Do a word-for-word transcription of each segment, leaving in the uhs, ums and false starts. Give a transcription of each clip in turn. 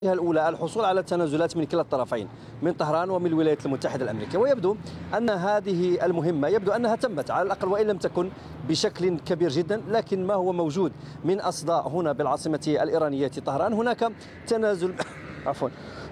الأولى الحصول على تنازلات من كلا الطرفين، من طهران ومن الولايات المتحدة الأمريكية، ويبدو أن هذه المهمة يبدو أنها تمت على الأقل وإن لم تكن بشكل كبير جدا، لكن ما هو موجود من أصداء هنا بالعاصمة الإيرانية طهران هناك تنازل عفوا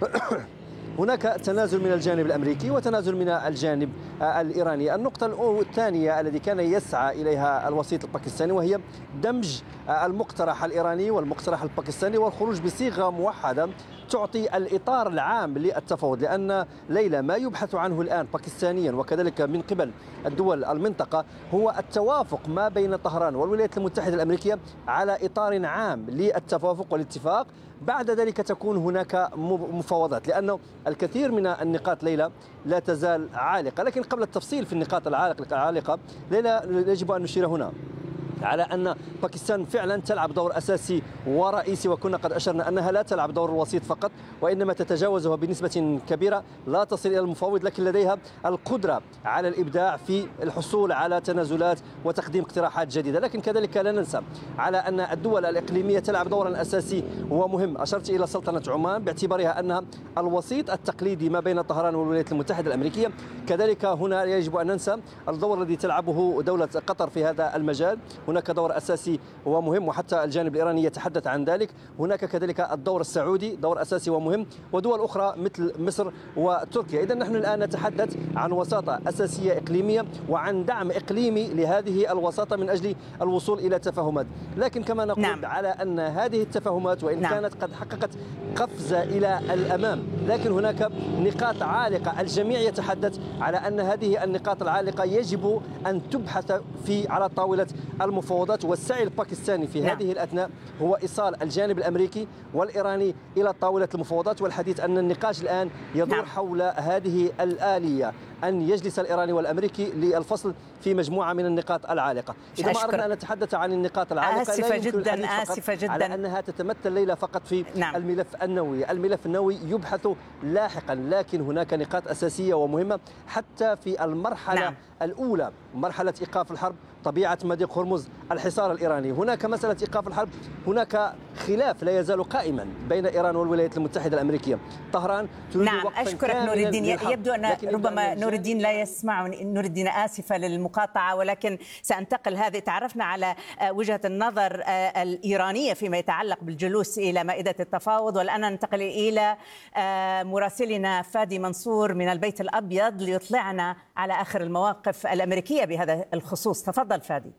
هناك تنازل من الجانب الأمريكي وتنازل من الجانب الإيراني. النقطة الثانية التي كان يسعى إليها الوسيط الباكستاني وهي دمج المقترح الإيراني والمقترح الباكستاني والخروج بصيغة موحدة تعطي الإطار العام للتفاوض، لأن ليلى ما يبحث عنه الآن باكستانيا وكذلك من قبل الدول المنطقة هو التوافق ما بين طهران والولايات المتحدة الأمريكية على إطار عام للتوافق والاتفاق. بعد ذلك تكون هناك مفاوضات، لأنه الكثير من النقاط ليلى لا تزال عالقة. لكن قبل التفصيل في النقاط العالقة ليلى يجب أن نشير هنا على أن باكستان فعلا تلعب دور أساسي ورئيسي، وكنا قد أشرنا أنها لا تلعب دور الوسيط فقط وإنما تتجاوزه بنسبة كبيرة، لا تصل إلى المفاوض لكن لديها القدرة على الإبداع في الحصول على تنازلات وتقديم اقتراحات جديدة. لكن كذلك لا ننسى على أن الدول الإقليمية تلعب دورا أساسي ومهم. أشرت إلى سلطنة عمان باعتبارها أنها الوسيط التقليدي ما بين طهران والولايات المتحدة الأمريكية. كذلك هنا يجب أن ننسى الدور الذي تلعبه دولة قطر في هذا المجال، هناك دور أساسي ومهم وحتى الجانب الإيراني يتحدث عن ذلك. هناك كذلك الدور السعودي دور أساسي ومهم، ودول أخرى مثل مصر وتركيا. إذن نحن الآن نتحدث عن وساطة أساسية إقليمية وعن دعم إقليمي لهذه الوساطة من أجل الوصول إلى تفاهمات. لكن كما نقول نعم. على أن هذه التفاهمات وإن نعم. كانت قد حققت قفزة إلى الأمام، لكن هناك نقاط عالقة. الجميع يتحدث على أن هذه النقاط العالقة يجب أن تبحث في على طاولة المفاوضات، والسعي الباكستاني في نعم. هذه الأثناء هو إيصال الجانب الأمريكي والإيراني إلى طاولة المفاوضات، والحديث أن النقاش الآن يدور نعم. حول هذه الآلية، أن يجلس الإيراني والأمريكي للفصل في مجموعة من النقاط العالقة. إذا ما أردنا أن نتحدث عن النقاط العالقة آسفة جدا آسفة جدا على أنها تتمثل ليلى فقط في نعم. الملف النووي. الملف النووي يبحث لاحقا، لكن هناك نقاط أساسية ومهمة حتى في المرحلة نعم. الأولى، مرحلة إيقاف الحرب، طبيعة مضيق هرمز، الحصار الإيراني. هناك مسألة إيقاف الحرب، هناك خلاف لا يزال قائما بين إيران والولايات المتحدة الأمريكية. طهران تريد نعم. أشكرك نور الدين. يبدو أن ربما نور الدين لا يسمعني. نور الدين آسفة للمقاطعة، ولكن سأنتقل. هذه تعرفنا على وجهة النظر الإيرانية فيما يتعلق بالجلوس إلى مائدة التفاوض، والآن ننتقل إلى مراسلنا فادي منصور من البيت الأبيض ليطلعنا على آخر المواقف الأمريكية بهذا الخصوص. تفضل فادي.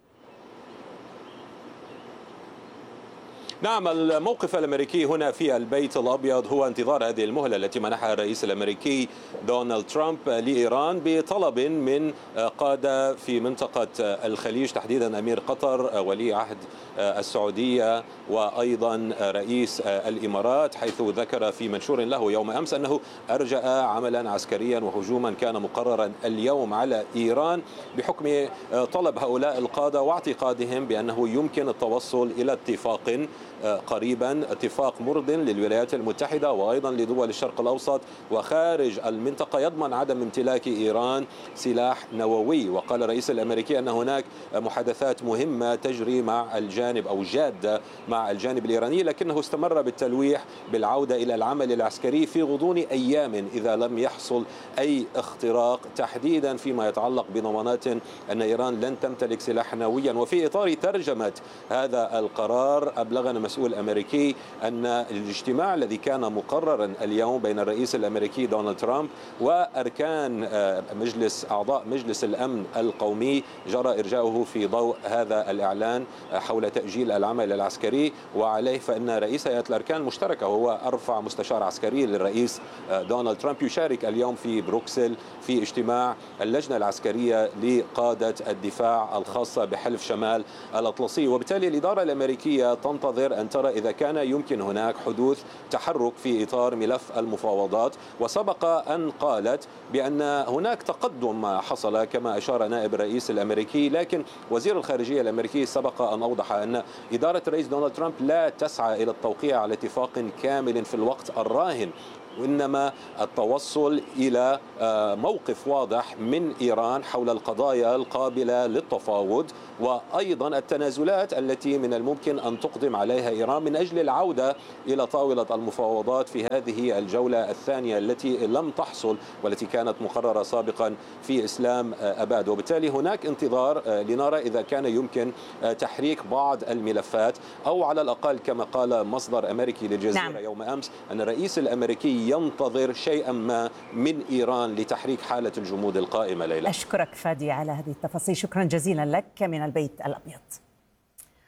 نعم، الموقف الأمريكي هنا في البيت الأبيض هو انتظار هذه المهلة التي منحها الرئيس الأمريكي دونالد ترامب لإيران بطلب من قادة في منطقة الخليج، تحديدا أمير قطر، ولي عهد السعودية، وأيضا رئيس الإمارات، حيث ذكر في منشور له يوم أمس أنه أرجأ عملا عسكريا وهجوما كان مقررا اليوم على إيران بحكم طلب هؤلاء القادة واعتقادهم بأنه يمكن التوصل إلى اتفاق قريبا، اتفاق مرض للولايات المتحدة وأيضا لدول الشرق الأوسط وخارج المنطقة يضمن عدم امتلاك إيران سلاح نووي. وقال الرئيس الأمريكي أن هناك محادثات مهمة تجري مع الجانب أو جادة مع الجانب الإيراني، لكنه استمر بالتلويح بالعودة إلى العمل العسكري في غضون أيام إذا لم يحصل أي اختراق، تحديدا فيما يتعلق بضمانات أن إيران لن تمتلك سلاح نوويا. وفي إطار ترجمة هذا القرار أبلغنا مسؤول أمريكي أن الاجتماع الذي كان مقررا اليوم بين الرئيس الأمريكي دونالد ترامب وأركان مجلس أعضاء مجلس الأمن القومي جرى إرجاؤه في ضوء هذا الإعلان حول تأجيل العمل العسكري. وعليه فإن رئيس هيئة الأركان المشتركة وهو أرفع مستشار عسكري للرئيس دونالد ترامب يشارك اليوم في بروكسل في اجتماع اللجنة العسكرية لقادة الدفاع الخاصة بحلف شمال الأطلسي. وبالتالي الإدارة الأمريكية تنتظر أن ترى إذا كان يمكن هناك حدوث تحرك في إطار ملف المفاوضات. وسبق أن قالت بأن هناك تقدم حصل كما أشار نائب الرئيس الأمريكي، لكن وزير الخارجية الأمريكي سبق أن أوضح أن إدارة الرئيس دونالد ترامب لا تسعى إلى التوقيع على اتفاق كامل في الوقت الراهن، وإنما التوصل إلى موقف واضح من إيران حول القضايا القابلة للتفاوض وأيضا التنازلات التي من الممكن أن تقدم عليها إيران من أجل العودة إلى طاولة المفاوضات في هذه الجولة الثانية التي لم تحصل والتي كانت مقررة سابقا في إسلام أباد. وبالتالي هناك انتظار لنرى إذا كان يمكن تحريك بعض الملفات، أو على الأقل كما قال مصدر أمريكي للجزيرة نعم. يوم أمس أن الرئيس الأمريكي ينتظر شيئا ما من إيران لتحريك حالة الجمود القائمة. ليلى، أشكرك فادي على هذه التفاصيل، شكرا جزيلا لك من البيت الأبيض.